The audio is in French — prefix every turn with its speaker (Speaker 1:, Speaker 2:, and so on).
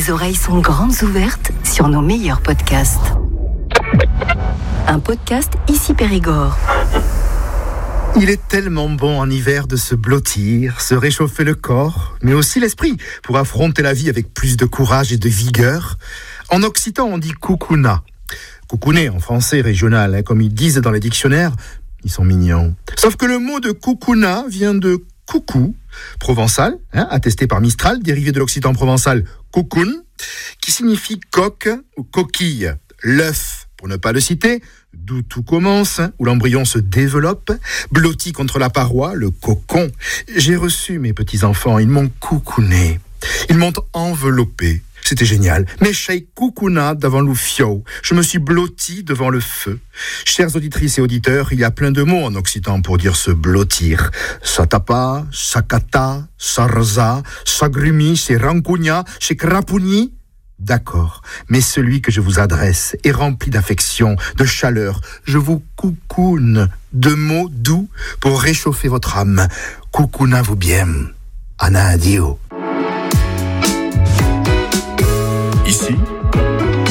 Speaker 1: les oreilles sont grandes ouvertes sur nos meilleurs podcasts. Un podcast Ici Périgord.
Speaker 2: Il est tellement bon en hiver de se blottir, se réchauffer le corps, mais aussi l'esprit, pour affronter la vie avec plus de courage et de vigueur. En occitan, on dit coucouna. Coucouner en français régional, comme ils disent dans les dictionnaires, ils sont mignons. Sauf que le mot de coucouna vient de coucou, provençal, attesté par Mistral, dérivé de l'occitan provençal coucoun, qui signifie coque ou coquille, l'œuf, pour ne pas le citer, d'où tout commence, où l'embryon se développe, blotti contre la paroi, le cocon. J'ai reçu mes petits-enfants, ils m'ont coucouné, ils m'ont enveloppé. C'était génial. Mais chez coucouna devant l'oufio, je me suis blotti devant le feu. Chères auditrices et auditeurs, il y a plein de mots en occitan pour dire se blottir. Satapa, sakata, sarza, sagrumi, c'est rancugna, c'est crapouni. D'accord, mais celui que je vous adresse est rempli d'affection, de chaleur. Je vous coucoune de mots doux pour réchauffer votre âme. Coucouna-vous bien. Ana adio.
Speaker 3: Ici,